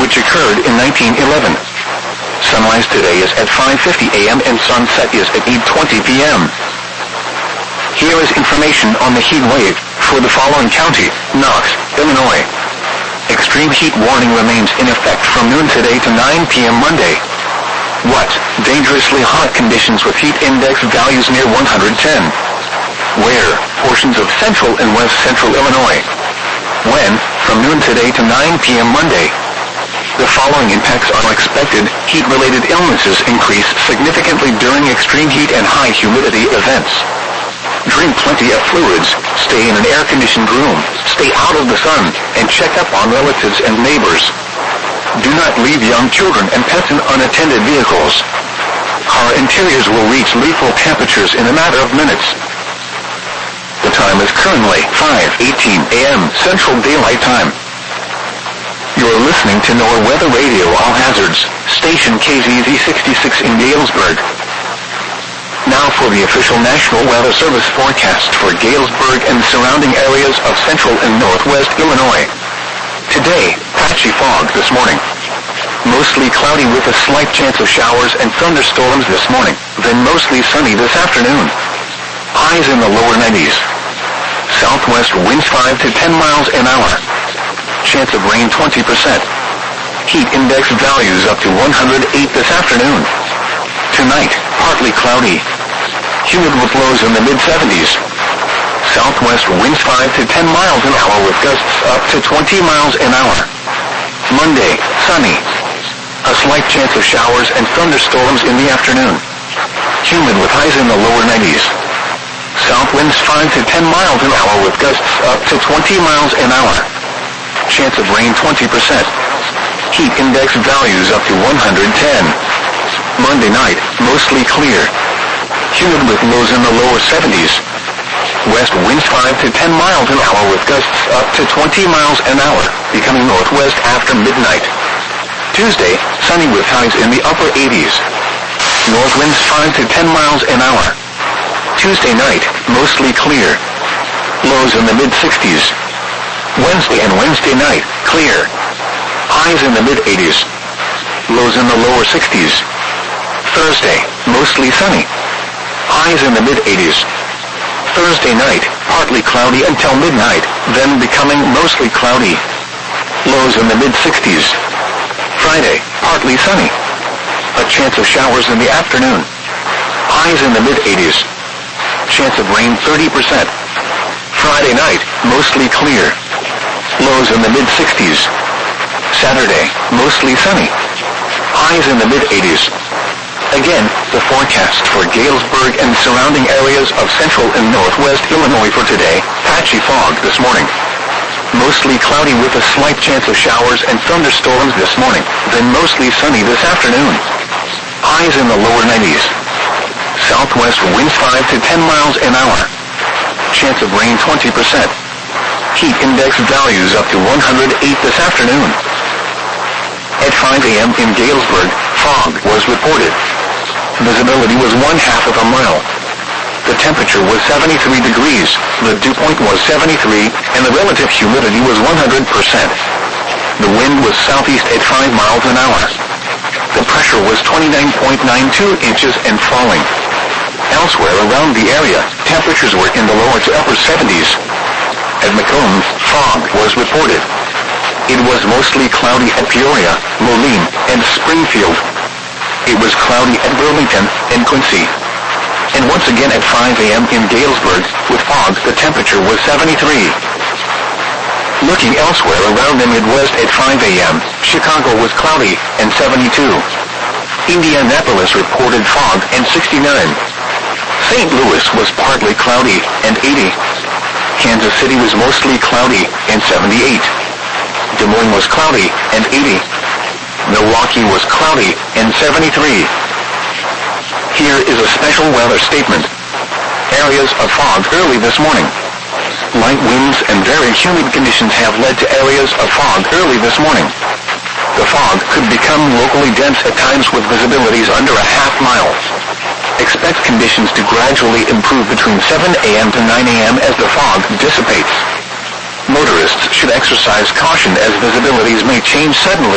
which occurred in 1911. Sunrise today is at 5:50 a.m. and sunset is at 8:20 p.m. Here is information on the heat wave for the following county: Knox, Illinois. Extreme heat warning remains in effect from noon today to 9 p.m. Monday. What? Dangerously hot conditions with heat index values near 110. Where? Portions of central and west central Illinois. When? From noon today to 9 p.m. Monday. The following impacts are expected. Heat-related illnesses increase significantly during extreme heat and high humidity events. Drink plenty of fluids, stay in an air-conditioned room, stay out of the sun, and check up on relatives and neighbors. Do not leave young children and pets in unattended vehicles. Car interiors will reach lethal temperatures in a matter of minutes. The time is currently 5:18 a.m. Central Daylight Time. You're listening to NOAA Weather Radio All Hazards, station KZZ 66 in Galesburg. Now for the official National Weather Service forecast for Galesburg and surrounding areas of central and northwest Illinois. Today, patchy fog this morning. Mostly cloudy with a slight chance of showers and thunderstorms this morning, then mostly sunny this afternoon. Highs in the lower 90s. Southwest winds 5 to 10 miles an hour. Chance of rain 20%. Heat index values up to 108 this afternoon. Tonight, partly cloudy. Humid with lows in the mid-70s. Southwest winds 5 to 10 miles an hour with gusts up to 20 miles an hour. Monday, sunny. A slight chance of showers and thunderstorms in the afternoon. Humid with highs in the lower 90s. South winds 5 to 10 miles an hour with gusts up to 20 miles an hour. Chance of rain 20%. Heat index values up to 110. Monday night, mostly clear. Humid with lows in the lower 70s. West winds 5 to 10 miles an hour with gusts up to 20 miles an hour, becoming northwest after midnight. Tuesday, sunny with highs in the upper 80s. North winds 5 to 10 miles an hour. Tuesday night, mostly clear. Lows in the mid-60s. Wednesday and Wednesday night, clear. Highs in the mid-80s. Lows in the lower 60s. Thursday, mostly sunny. Highs in the mid-80s. Thursday night, partly cloudy until midnight, then becoming mostly cloudy. Lows in the mid-60s. Friday, partly sunny. A chance of showers in the afternoon. Highs in the mid-80s. Chance of rain 30%. Friday night, mostly clear. Lows in the mid-60s. Saturday, mostly sunny. Highs in the mid-80s. Again, the forecast for Galesburg and surrounding areas of central and northwest Illinois for today: patchy fog this morning. Mostly cloudy with a slight chance of showers and thunderstorms this morning, then mostly sunny this afternoon. Highs in the lower 90s. Southwest winds 5 to 10 miles an hour. Chance of rain 20%. Heat index values up to 108 this afternoon. At 5 a.m. in Galesburg, fog was reported. Visibility was 1/2 of a mile. The temperature was 73 degrees, the dew point was 73, and the relative humidity was 100%. The wind was southeast at 5 miles an hour. The pressure was 29.92 inches and falling. Elsewhere around the area, temperatures were in the lower to upper 70s. At Macomb, fog was reported. It was mostly cloudy at Peoria, Moline, and Springfield. It was cloudy at Burlington and Quincy. And once again at 5 a.m. in Galesburg, with fog, the temperature was 73. Looking elsewhere around the Midwest at 5 a.m., Chicago was cloudy and 72. Indianapolis reported fog and 69. St. Louis was partly cloudy and 80. Kansas City was mostly cloudy and 78. Des Moines was cloudy and 80. Milwaukee was cloudy and 73. Here is a special weather statement. Areas of fog early this morning. Light winds and very humid conditions have led to areas of fog early this morning. The fog could become locally dense at times with visibilities under a half mile. Expect conditions to gradually improve between 7 a.m. to 9 a.m. as the fog dissipates. Motorists should exercise caution as visibilities may change suddenly